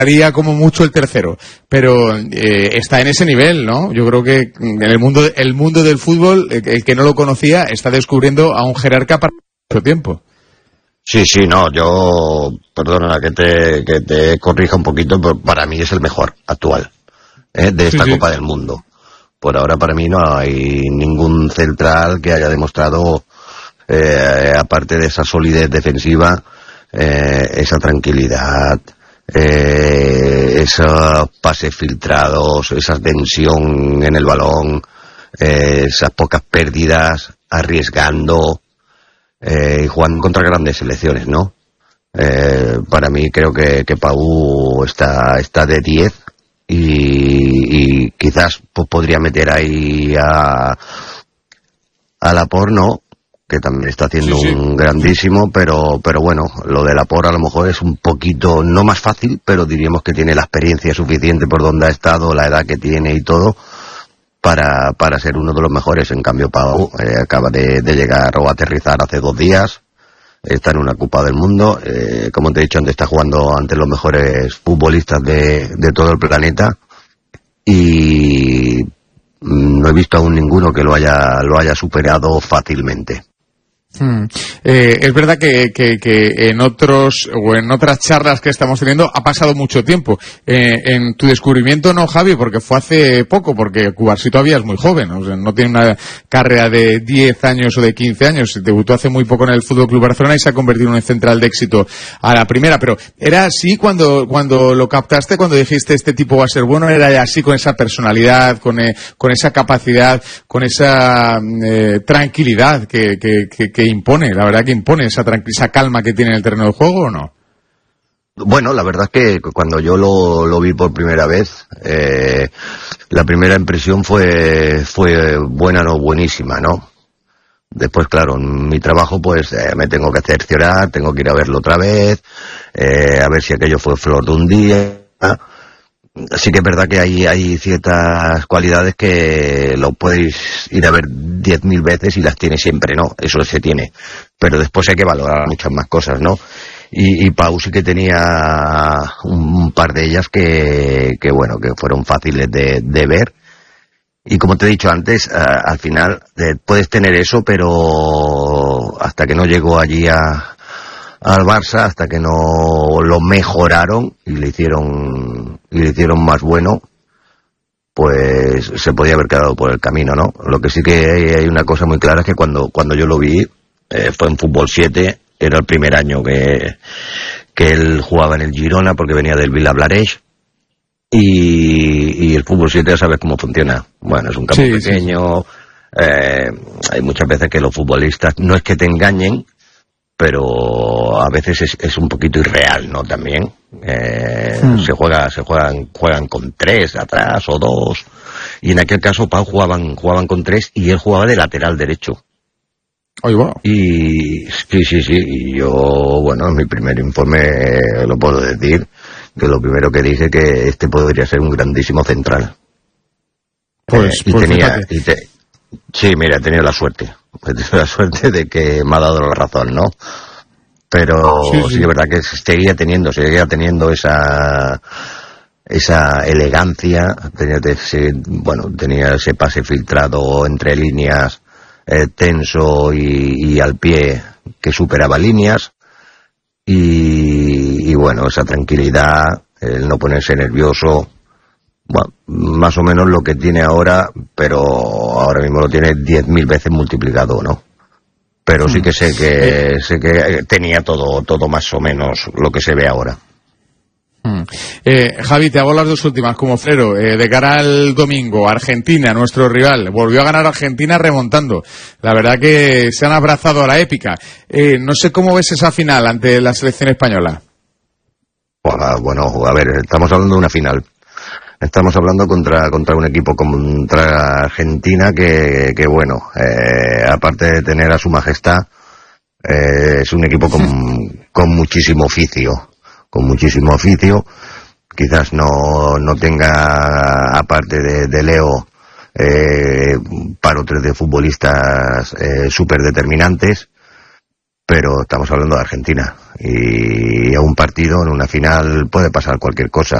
haría como mucho el tercero, pero está en ese nivel, ¿no? Yo creo que en el mundo del fútbol, el que no lo conocía está descubriendo a un jerarca para mucho tiempo. Sí, no, yo, perdona que te corrija un poquito, pero para mí es el mejor actual de esta Copa del Mundo. Por ahora para mí no hay ningún central que haya demostrado, aparte de esa solidez defensiva, esa tranquilidad, esos pases filtrados, esa tensión en el balón, esas pocas pérdidas, arriesgando, y jugando contra grandes selecciones, ¿no? Para mí creo que Pau está de 10 y quizás pues podría meter ahí a Laporte, ¿no? Que también está haciendo un grandísimo, pero bueno, lo de Laporte a lo mejor es un poquito, no más fácil, pero diríamos que tiene la experiencia suficiente por donde ha estado, la edad que tiene y todo, para ser uno de los mejores. En cambio Pau acaba de llegar o aterrizar hace 2 días, está en una Copa del Mundo, como te he dicho antes, está jugando ante los mejores futbolistas de todo el planeta, y no he visto aún ninguno que lo haya superado fácilmente. Es verdad que en otras charlas que estamos teniendo ha pasado mucho tiempo. En tu descubrimiento no, Javi, porque fue hace poco, porque Cubarsí todavía es muy joven, o sea, no tiene una carrera de 10 años o de 15 años, debutó hace muy poco en el FC Barcelona y se ha convertido en un central de éxito a la primera, pero ¿era así cuando lo captaste, cuando dijiste este tipo va a ser bueno? ¿Era así, con esa personalidad, con esa capacidad, con esa tranquilidad que impone, la verdad que impone esa calma que tiene en el terreno de juego, o no? Bueno, la verdad es que cuando yo lo vi por primera vez, la primera impresión fue buena, no buenísima, ¿no? Después, claro, en mi trabajo pues me tengo que cerciorar, tengo que ir a verlo otra vez, a ver si aquello fue flor de un día. Sí que es verdad que hay ciertas cualidades que lo podéis ir a ver 10.000 veces y las tiene siempre, ¿no? Eso se tiene. Pero después hay que valorar muchas más cosas, ¿no? Y Pau sí que tenía un par de ellas que bueno, que fueron fáciles de ver. Y como te he dicho antes, al final puedes tener eso, pero hasta que no llegó allí al Barça, hasta que no lo mejoraron y le hicieron más bueno, pues se podía haber quedado por el camino, ¿no? Lo que sí que hay una cosa muy clara es que cuando yo lo vi, fue en Fútbol 7, era el primer año que él jugaba en el Girona, porque venía del Vilablareix, y el Fútbol 7 ya sabes cómo funciona. Bueno, es un campo pequeño, hay muchas veces que los futbolistas no es que te engañen, pero a veces es un poquito irreal, ¿no? También juegan con 3 atrás o 2, y en aquel caso Pau jugaban con 3 y él jugaba de lateral derecho. Ahí va. Y sí, y yo, bueno, en mi primer informe lo puedo decir, que lo primero que dije que este podría ser un grandísimo central. Sí, mira, he tenido la suerte. He tenido la suerte de que me ha dado la razón, ¿no? Pero sí es verdad que seguía teniendo esa elegancia, tenía ese pase filtrado entre líneas, tenso y al pie, que superaba líneas, y bueno, esa tranquilidad, el no ponerse nervioso. Bueno, más o menos lo que tiene ahora, pero ahora mismo lo tiene 10.000 veces multiplicado, ¿no? Pero sí que sé que tenía todo más o menos lo que se ve ahora. Javi, te hago las dos últimas como Frero. De cara al domingo, Argentina, nuestro rival, volvió a ganar Argentina remontando. La verdad que se han abrazado a la épica. No sé cómo ves esa final ante la selección española. Bueno, a ver, estamos hablando de una final. Estamos hablando contra un equipo, contra Argentina, que bueno, aparte de tener a su majestad, es un equipo con muchísimo oficio. Quizás no tenga, aparte de Leo, par o tres de futbolistas súper determinantes, pero estamos hablando de Argentina y a un partido, en una final, puede pasar cualquier cosa.